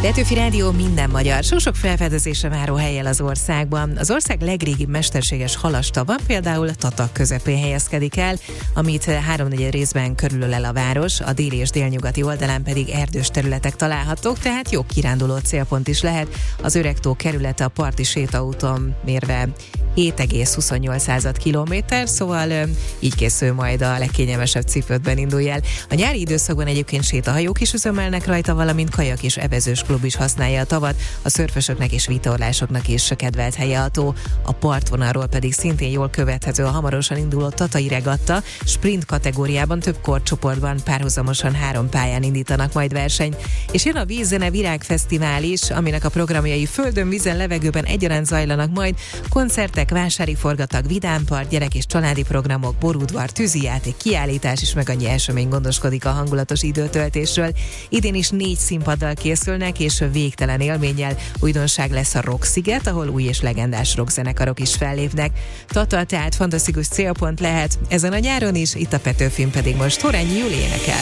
Petőfi Rádió minden magyar, sok felfedezésre váró hellyel az országban. Az ország legrégibb mesterséges halastava például Tatak közepén helyezkedik el, amit 3/4 részben körülölel a város, a déli és délnyugati oldalán pedig erdős területek találhatók, tehát jó kiránduló célpont is lehet. Az Öregtó kerülete a parti sétaúton mérve 7,28 kilométer, szóval így készül majd a legkényelmesebb cipődben indulj el. A nyári időszakban egyébként sétahajók is üzemelnek rajta, valamint kajak és evezős klub is használja a tavat, a szörfösöknek és vitorlásoknak is kedvelt helye a tó. A partvonalról pedig szintén jól követhető a hamarosan induló Tatai regatta, sprint kategóriában több korcsoportban párhuzamosan 3 pályán indítanak majd versenyt. És jön a Vízzene Virágfesztivál is, aminek a programjai földön, vízen, levegőben egyaránt zajlanak majd, koncertek, vásári forgatag, vidámpart, gyerek és családi programok, borudvar, tűzijáték, kiállítás is, meg annyi esemény gondoskodik a hangulatos időtöltésről. Idén is 4 színpaddal készülnek, és végtelen élménnyel. Újdonság lesz a Rocksziget, ahol új és legendás rockzenekarok is fellépnek. Tata tehát fantasztikus célpont lehet ezen a nyáron is, itt a Petőfin pedig most Horányi Júli énekel.